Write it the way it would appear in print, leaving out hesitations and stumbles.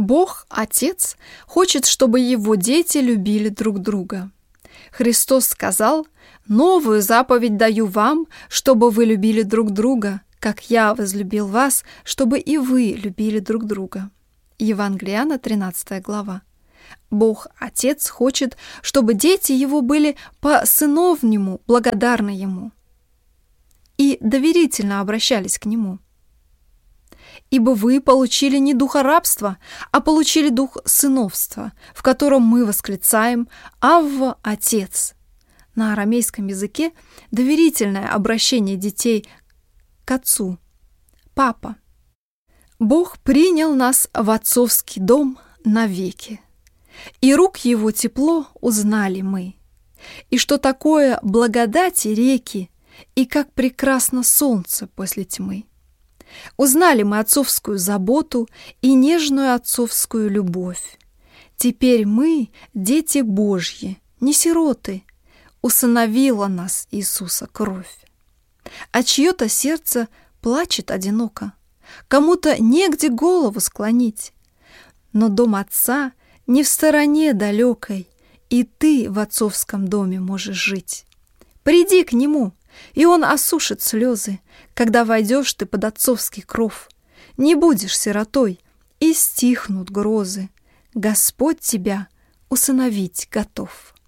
Бог, Отец, хочет, чтобы Его дети любили друг друга. Христос сказал: «Новую заповедь даю вам, чтобы вы любили друг друга, как Я возлюбил вас, чтобы и вы любили друг друга». Евангелие Иоанна, 13 глава. Бог, Отец, хочет, чтобы дети Его были по-сыновнему благодарны Ему и доверительно обращались к Нему. «Ибо вы получили не духа рабства, а получили дух сыновства, в котором мы восклицаем: Авва, Отец». На арамейском языке доверительное обращение детей к Отцу – Папа. Бог принял нас в отцовский дом навеки, и рук Его тепло узнали мы, и что такое благодати реки, и как прекрасно солнце после тьмы. Узнали мы отцовскую заботу и нежную отцовскую любовь. Теперь мы, дети Божьи, не сироты, усыновила нас Иисуса кровь. А чье-то сердце плачет одиноко, кому-то негде голову склонить. Но дом Отца не в стороне далекой, и ты в отцовском доме можешь жить. Приди к Нему, и Он осушит слезы, когда войдешь ты под отцовский кров. Не будешь сиротой, и стихнут грозы. Господь тебя усыновить готов.